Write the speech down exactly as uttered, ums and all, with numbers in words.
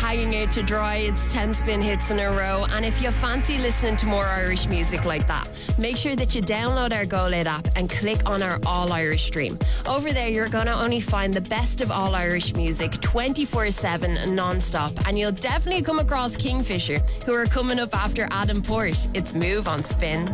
hanging out to dry. It's ten spin hits in a row. And if you fancy listening to more Irish music like that, make sure that you download our Go Loud app and click on our All Irish stream. Over there, you're going to only find the best of all Irish music twenty-four seven non-stop. And you'll definitely come across Kingfisher, who are coming up after Adam Port. It's Move on Spin.